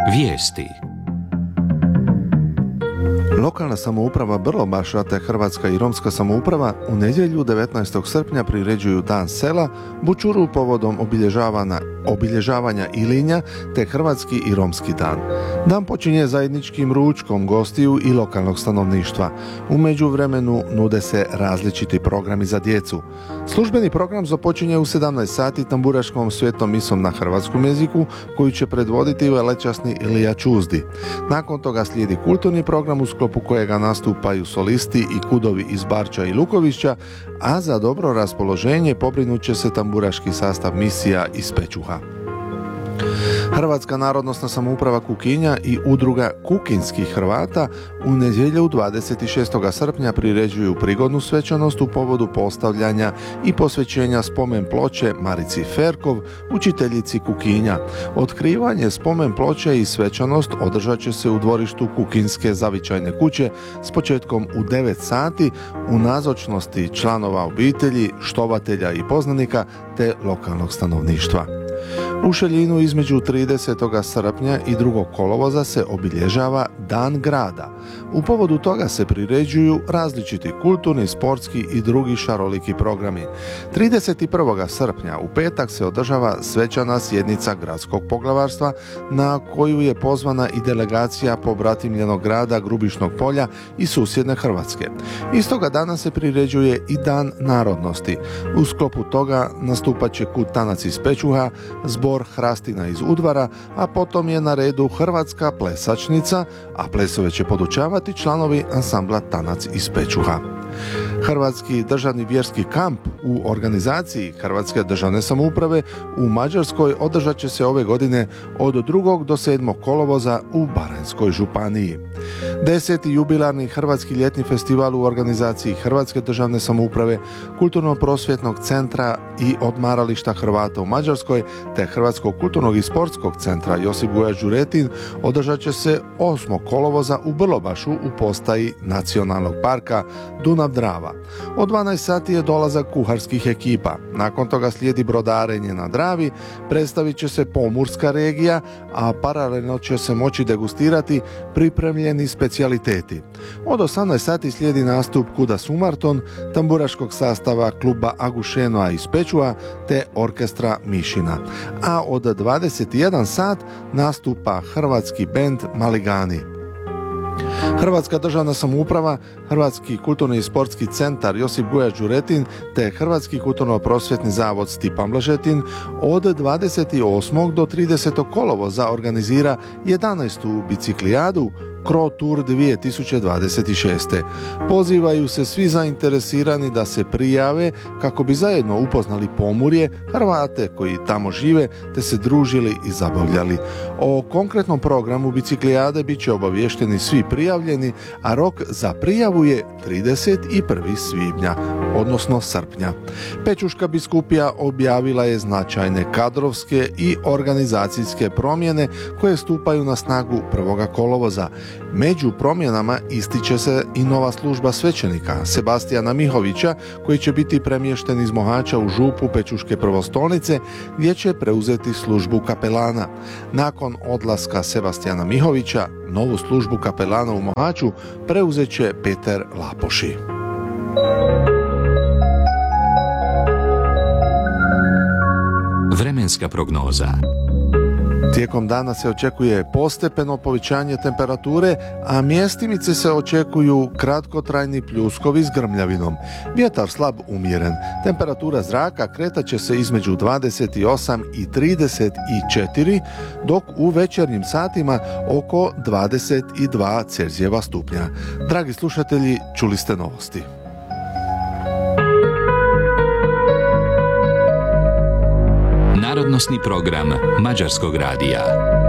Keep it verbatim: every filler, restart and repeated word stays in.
Vijesti. Lokalna samouprava Brlobaša te Hrvatska i romska samouprava u nedjelju devetnaestog srpnja priređuju Dan sela, bučuru povodom obilježavanja, obilježavanja Ilinja te Hrvatski i romski dan. Dan počinje zajedničkim ručkom gostiju i lokalnog stanovništva. U međuvremenu nude se različiti programi za djecu. Službeni program započinje u sedamnaest sati tamburaškom svetom misom na hrvatskom jeziku koju će predvoditi velečasni Ilija Čuzdi. Nakon toga slijedi kulturni program u sklopu kojega nastupaju solisti i kudovi iz Barča i Lukovišća, a za dobro raspoloženje pobrinut će se tamburaški sastav misija iz Pečuha. Hrvatska narodnosna samouprava Kukinja i udruga Kukinskih Hrvata u nedjelju dvadeset šestog srpnja priređuju prigodnu svečanost u povodu postavljanja i posvećenja spomen ploče Marici Ferkov, učiteljici Kukinja. Otkrivanje spomen ploče i svečanost održat će se u dvorištu Kukinske zavičajne kuće s početkom u devet sati u nazočnosti članova obitelji, štovatelja i poznanika te lokalnog stanovništva. U Šeljinu između tridesetog srpnja i drugog kolovoza se obilježava Dan grada. U povodu toga se priređuju različiti kulturni, sportski i drugi šaroliki programi. trideset prvog srpnja u petak se održava svečana sjednica gradskog poglavarstva na koju je pozvana i delegacija pobratimljenog grada Grubišnog Polja i susjedne Hrvatske. Istoga dana se priređuje i Dan narodnosti. U sklopu toga nastupat će Kud Tanac iz Pečuha, zbor Hrastina iz Udvara, a potom je na redu Hrvatska plesačnica, a plesove će podučavati članovi ansambla Tanac iz Pečuha. Hrvatski državni vjerski kamp u organizaciji Hrvatske državne samouprave u Mađarskoj održat će se ove godine od drugog do sedmog kolovoza u Baranjskoj županiji. Deseti jubilarni Hrvatski ljetni festival u organizaciji Hrvatske državne samouprave, Kulturno-prosvjetnog centra i odmarališta Hrvata u Mađarskoj te Hrvatskog kulturnog i sportskog centra Josip Guja Đuretin održat će se osmog kolovoza u Brlobašu u postaji Nacionalnog parka Dunav-Drava. Od dvanaest sati je dolazak kuharskih ekipa. Nakon toga slijedi brodarenje na Dravi, predstavit će se pomurska regija, a paralelno će se moći degustirati pripremljeni specijaliteti. Od osamnaest sati slijedi nastup Kuda Sumarton, tamburaškog sastava kluba Agušenoa iz Pečua te orkestra Mišina. A od dvadeset jedan sat nastupa hrvatski bend Maligani. Hrvatska državna samouprava, Hrvatski kulturni i sportski centar Josip Guja Đuretin te Hrvatski kulturno-prosvjetni zavod Stipan Blažetin od dvadeset osmog do tridesetog kolovoza organizira jedanaestu biciklijadu Cro Tour dvije tisuće dvadeset šest. Pozivaju se svi zainteresirani da se prijave kako bi zajedno upoznali Pomurje, Hrvate koji tamo žive te se družili i zabavljali. O konkretnom programu biciklijade bit će obaviješteni svi prijavljeni, a rok za prijavu je trideset prvog svibnja, odnosno srpnja. Pečuška biskupija objavila je značajne kadrovske i organizacijske promjene koje stupaju na snagu prvog kolovoza. Među promjenama ističe se i nova služba svećenika Sebastijana Mihovića koji će biti premješten iz Mohača u župu Pečuške prvostolnice gdje će preuzeti službu kapelana. Nakon odlaska Sebastijana Mihovića, novu službu kapelana u Mohaču preuzet će Peter Lapoši. Vremenska prognoza. Tijekom dana se očekuje postepeno povećanje temperature, a mjestimice se očekuju kratkotrajni pljuskovi s grmljavinom. Vjetar slab umjeren. Temperatura zraka kretat će se između dvadeset osam i trideset četiri, dok u večernjim satima oko dvadeset dva Celzijeva stupnja. Dragi slušatelji, čuli ste novosti. Narodnosni program Mađarskog radija.